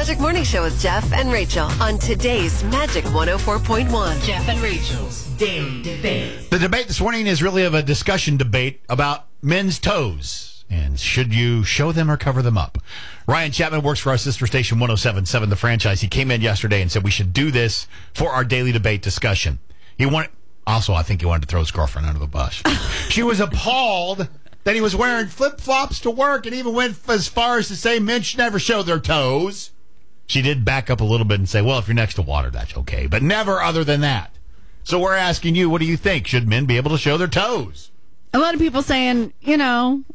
Magic Morning Show with Jeff and Rachel on today's Magic 104.1. Jeff and Rachel's Daily Debate. The debate this morning is really of a discussion debate about men's toes. And should you show them or cover them up? Ryan Chapman works for our sister station 107.7, The Franchise. He came in yesterday and said we should do this for our daily debate discussion. I think he wanted to throw his girlfriend under the bus. She was appalled that he was wearing flip-flops to work and even went as far as to say men should never show their toes. She did back up a little bit and say, well, if you're next to water, that's okay, but never other than that. So we're asking you, what do you think? Should men be able to show their toes? A lot of people saying,